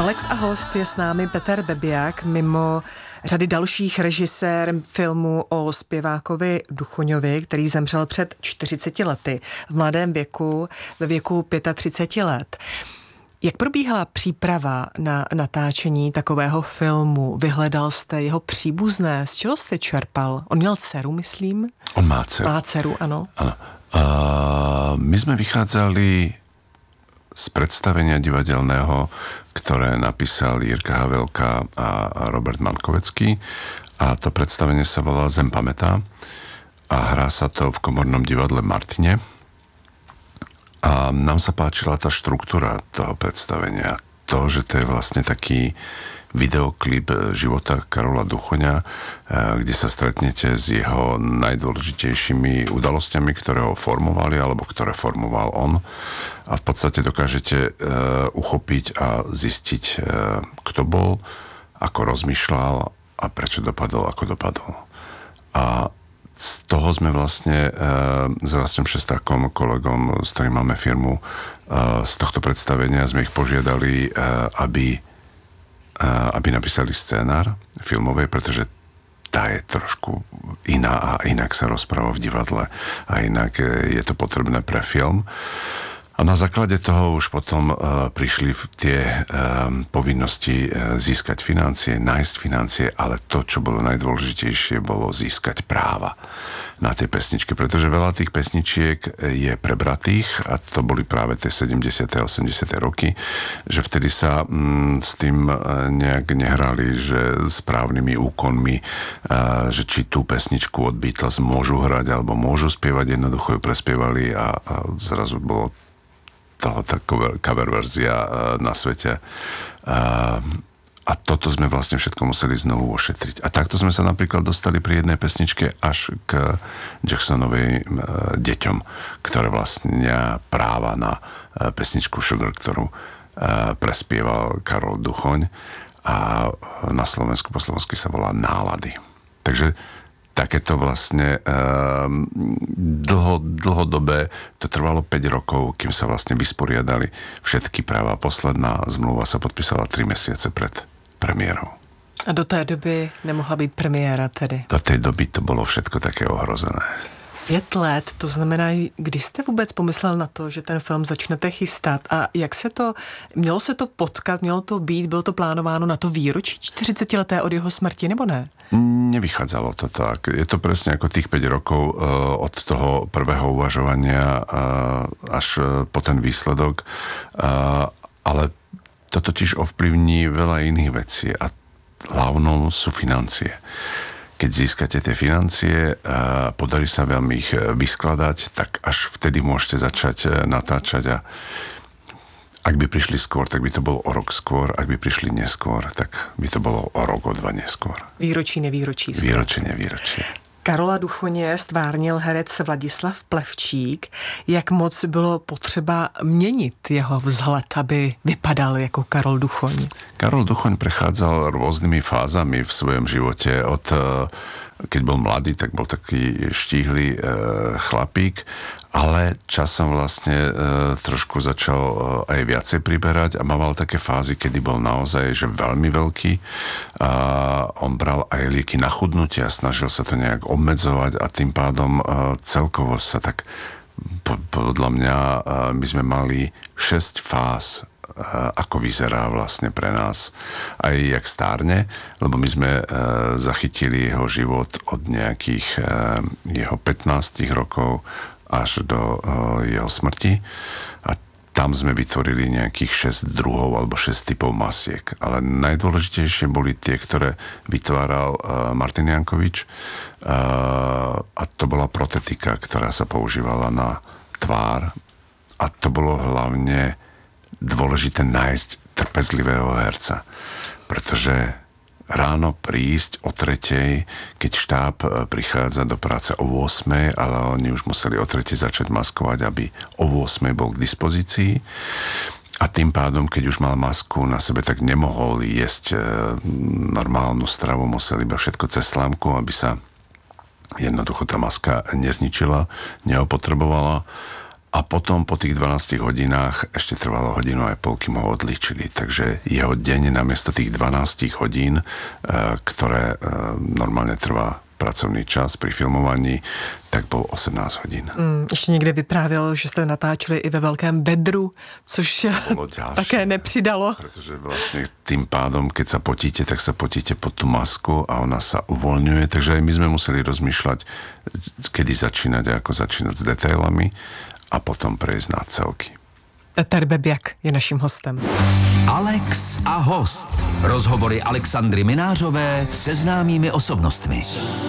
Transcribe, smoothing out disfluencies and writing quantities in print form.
Alex a host je s námi Peter Bebiak, mimo řady dalších režisér filmu o zpěvákovi Duchoňovi, který zemřel před 40 lety v mladém věku, ve věku 35 let. Jak probíhala příprava na natáčení takového filmu? Vyhledal jste jeho příbuzné? Z čeho jste čerpal? On měl dceru, myslím? On má dceru. Má dceru, ano. Áno. My sme vychádzali z predstavenia divadelného, ktoré napísal Jirka Havelka a Robert Mankovecký. A to predstavenie sa volá Zem pamätá a hrá sa to v Komornom divadle Martine. A nám sa páčila tá štruktúra toho predstavenia. To, že to je vlastne taký videoklip života Karola Duchoňa, kde sa stretnete s jeho najdôležitejšími udalosťami, ktoré ho formovali, alebo ktoré formoval on. A v podstate dokážete uchopiť a zistiť, kto bol, ako rozmýšľal a prečo dopadol, ako dopadol. A z toho sme vlastne s Rastom Šestákom, kolegom, s ktorým máme firmu, z tohto predstavenia sme ich požiadali, aby napísali scénár filmovej, pretože tá je trošku iná a inak sa rozpráva v divadle a inak je to potrebné pre film. A na základe toho už potom prišli tie povinnosti získať financie, nájsť financie, ale to, čo bolo najdôležitejšie, bolo získať práva na tie pesničky, pretože veľa tých pesničiek je prebratých a to boli práve tie 70. a 80. roky, že vtedy sa s tým nejak nehrali, že správnymi úkonmi, že či tú pesničku od Beatles môžu hrať alebo môžu spievať, jednoducho ju prespievali a zrazu bolo toho taková cover verzia na svete. A toto sme vlastne všetko museli znovu ošetriť. A takto sme sa napríklad dostali pri jednej pesničke až k Jacksonovej Deťom, ktoré vlastnia práva na pesničku Sugar, ktorú prespieval Karol Duchoň a na Slovensku po slovensky sa volá Nálady. Takže takéto vlastne dlhodobé, to trvalo 5 rokov, kým sa vlastne vysporiadali všetky práva. Posledná zmluva sa podpísala 3 mesiace pred premiérou. A do té doby nemohla být premiéra tedy? Do té doby to bylo všetko také ohrozené. 5 let, to znamená, kdy jste vůbec pomyslel na to, že ten film začnete chystat a jak se to, mělo se to potkat, mělo to být, bylo to plánováno na to výročí 40 leté od jeho smrti, nebo ne? Nevychádzalo to tak. Je to presne ako tých 5 rokov od toho prvého uvažovania až po ten výsledok, ale to totiž ovplyvní veľa iných vecí a hlavnou sú financie. Keď získate tie financie a podarí sa vám ich vyskladať, tak až vtedy môžete začať natáčať a ak by prišli skôr, tak by to bolo o rok skôr, ak by prišli neskôr, tak by to bolo o rok, o 2 neskôr. Výročí, nevýročí. Výročí, nevýročí. Karola Duchoně stvárnil herec Vladislav Plevčík. Jak moc bylo potřeba měnit jeho vzhled, aby vypadal jako Karol Duchoň? Karol Duchoň prechádzal rôznymi fázami v svojom živote. Keď bol mladý, tak bol taký štíhly chlapík, ale časom vlastne trošku začal aj viacej priberať a mával také fázy, kedy bol naozaj že veľmi veľký a on bral aj lieky na chudnutie a snažil sa to nejak obmedzovať a tým pádom celkovo sa tak podľa mňa my sme mali 6 fáz, ako vyzerá vlastne pre nás aj jak stárne, lebo my sme zachytili jeho život od nejakých jeho 15 rokov až do jeho smrti a tam sme vytvorili nejakých 6 druhov alebo 6 typov masiek. Ale najdôležitejšie boli tie, ktoré vytváral Martin Jankovič a to bola protetika, ktorá sa používala na tvár a to bolo hlavne dôležité nájsť trpezlivého herca, pretože ráno prísť o 3:00, keď štáb prichádza do práce o 8:00, ale oni už museli o 3:00 začať maskovať, aby o 8:00 bol k dispozícii. A tým pádom, keď už mal masku na sebe, tak nemohol jesť normálnu stravu, musel iba všetko cez slámku, aby sa jednoducho tá maska nezničila, neopotrebovala. A potom po tých 12 hodinách ešte trvalo hodinu aj pol, kým ho odlíčili. Takže jeho deň namiesto tých 12 hodín, ktoré normálne trvá pracovný čas pri filmovaní, tak bol 18 hodín. Ještě někde vyprávěl, že jste natáčeli i ve velkém vedru, což také nepřidalo. Pretože vlastne tým pádom, keď sa potíte, tak sa potíte pod tú masku a ona sa uvoľňuje, takže aj my sme museli rozmýšľať, kedy začínať a ako začínať s detailami a potom prejsť na celky. Peter Bebiak je naším hostem. Alex a host. Rozhovory Alexandry Minářové se známými osobnostmi.